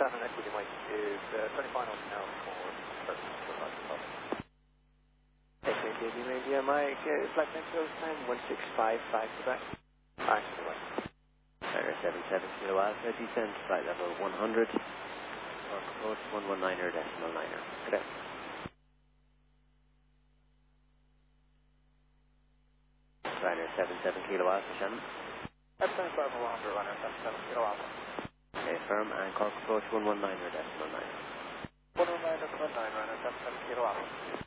Shannon Equity Mike is 20 finals now for SATD Radio Mike, flight control time 1655 Quebec. Alright, Mike. Ryanair 77 Kilo Alpha, descend flight level 100. Cork approach 119er decimal 9er. Good day. Ryanair 77 Kilo Alpha, Shannon. That's 25 100, Ryanair 77 Kilo Alpha. Okay, firm and Cork approach 119er decimal 9er. 119 decimal 9, Ryanair 77 Kilo Alpha.